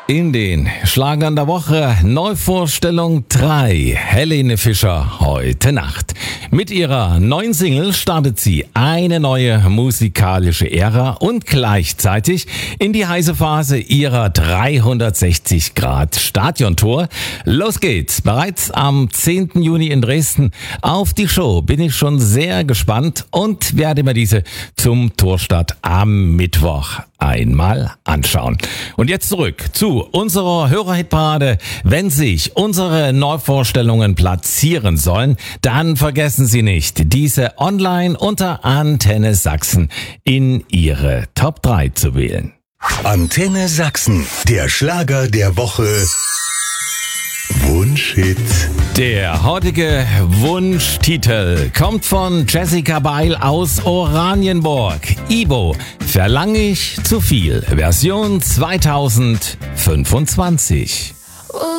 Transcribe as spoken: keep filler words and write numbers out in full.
In den Schlagern der Woche Neuvorstellung drei. Helene Fischer heute Nacht. Mit ihrer neuen Single startet sie eine neue musikalische Ära und gleichzeitig in die heiße Phase ihrer dreihundertsechzig Grad Stadiontour. Los geht's. Bereits am zehnten Juni in Dresden. Auf die Show bin ich schon sehr gespannt und werde mir diese zum Tourstart am Mittwoch einmal anschauen. Und jetzt zurück zu unserer Hörerhitparade. Wenn sich unsere Neuvorstellungen platzieren sollen, dann vergessen Sie nicht, diese online unter Antenne Sachsen in Ihre Top drei zu wählen. Antenne Sachsen, der Schlager der Woche. Wunschhit. Der heutige Wunschtitel kommt von Jessica Beil aus Oranienburg. Ibo, verlang ich zu viel. Version zweitausendfünfundzwanzig.